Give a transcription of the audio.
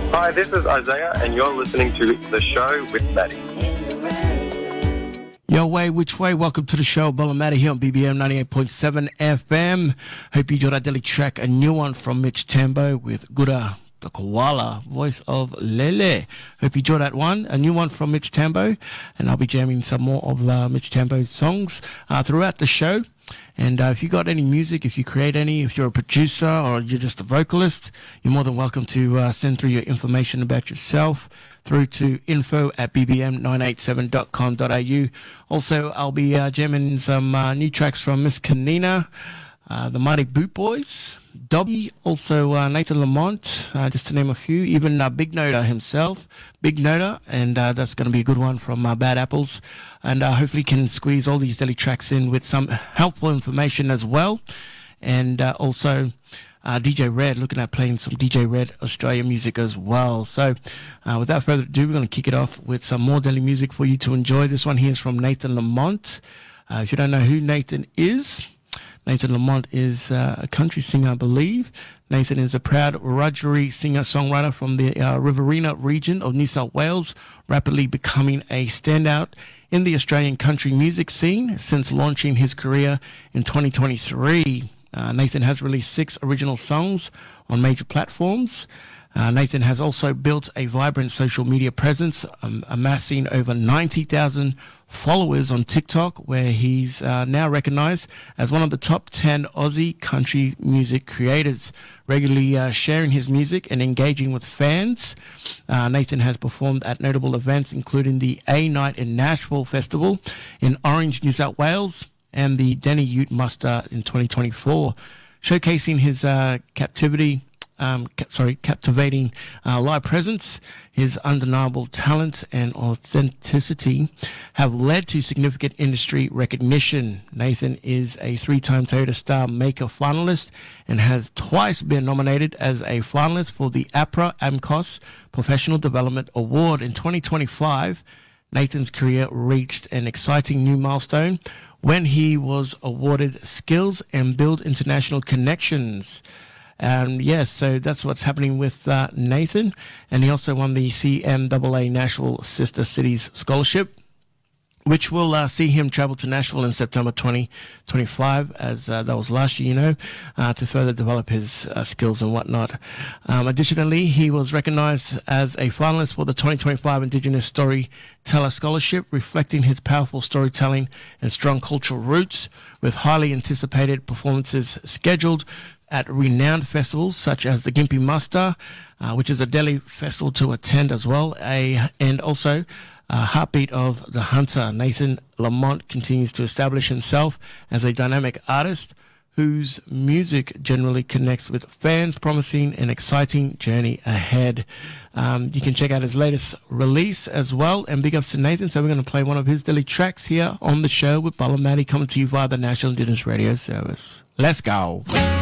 Hi, this is Isaiah, and you're listening to The Show with Maddie. Yo, way, which way? Welcome to the show. Bill and Maddie here on BBM 98.7 FM. Hope you enjoyed our daily track, a new one from Mitch Tambo with Gura the Koala, voice of Lele. Hope you enjoyed that one, a new one from Mitch Tambo. And I'll be jamming some more of Mitch Tambo's songs throughout the show. And if you got any music, if you create any, if you're a producer or you're just a vocalist, you're more than welcome to send through your information about yourself through to info@bbm987.com.au. Also, I'll be jamming some new tracks from Miss Kanina, the Mighty Boot Boys, Dobby, also Nathan Lamont, just to name a few, even Big Noda himself, Big Noda, and that's going to be a good one from Bad Apples, and hopefully can squeeze all these daily tracks in with some helpful information as well, and also DJ Red, looking at playing some DJ Red Australia music as well. So without further ado, we're going to kick it off with some more daily music for you to enjoy. This one here is from Nathan Lamont. If you don't know who Nathan is, Nathan Lamont is a country singer, I believe. Nathan is a proud Wiradjuri singer-songwriter from the Riverina region of New South Wales, rapidly becoming a standout in the Australian country music scene since launching his career in 2023. Nathan has released 6 original songs on major platforms. Nathan has also built a vibrant social media presence, amassing over 90,000 followers on TikTok, where he's now recognized as one of the top 10 Aussie country music creators, regularly sharing his music and engaging with fans. Nathan has performed at notable events, including the A Night in Nashville Festival in Orange, New South Wales, and the Denny Ute Muster in 2024, showcasing his captivating live presence. His undeniable talent and authenticity have led to significant industry recognition. Nathan is a 3-time Toyota Star Maker finalist and has twice been nominated as a finalist for the APRA AMCOS Professional Development Award. In 2025, Nathan's career reached an exciting new milestone when he was awarded Skills and Build International Connections. Yes, so that's what's happening with Nathan. And he also won the CMAA Nashville Sister Cities Scholarship, which will see him travel to Nashville in September 2025, as that was last year, to further develop his skills and whatnot. Additionally, he was recognized as a finalist for the 2025 Indigenous Storyteller Scholarship, reflecting his powerful storytelling and strong cultural roots, with highly anticipated performances scheduled at renowned festivals such as the Gympie Muster, which is a Delhi festival to attend as well, and also Heartbeat of the Hunter. Nathan Lamont continues to establish himself as a dynamic artist whose music generally connects with fans, promising an exciting journey ahead. You can check out his latest release as well, and big ups to Nathan. So we're going to play one of his daily tracks here on the show with Bill and Maddie, coming to you via the National Indigenous Radio Service. Let's go.